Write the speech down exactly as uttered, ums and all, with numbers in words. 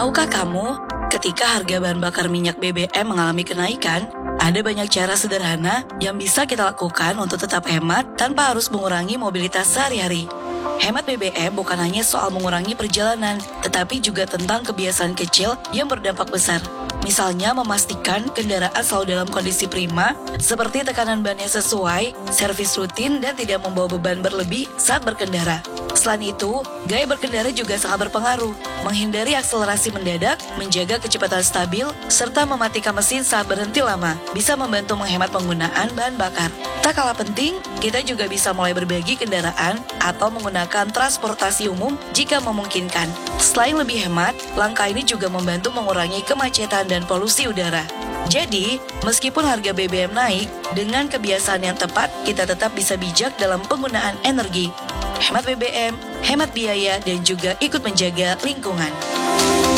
Tahukah kamu, ketika harga bahan bakar minyak B B M mengalami kenaikan, ada banyak cara sederhana yang bisa kita lakukan untuk tetap hemat tanpa harus mengurangi mobilitas sehari-hari. Hemat B B M bukan hanya soal mengurangi perjalanan, tetapi juga tentang kebiasaan kecil yang berdampak besar. Misalnya memastikan kendaraan selalu dalam kondisi prima, seperti tekanan ban yang sesuai, servis rutin, dan tidak membawa beban berlebih saat berkendara. Selain itu, gaya berkendara juga sangat berpengaruh. Menghindari akselerasi mendadak, menjaga kecepatan stabil, serta mematikan mesin saat berhenti lama bisa membantu menghemat penggunaan bahan bakar. Tak kalah penting, kita juga bisa mulai berbagi kendaraan atau menggunakan transportasi umum jika memungkinkan. Selain lebih hemat, langkah ini juga membantu mengurangi kemacetan dan polusi udara. Jadi, meskipun harga B B M naik, dengan kebiasaan yang tepat, kita tetap bisa bijak dalam penggunaan energi. Hemat B B M, hemat biaya, dan juga ikut menjaga lingkungan.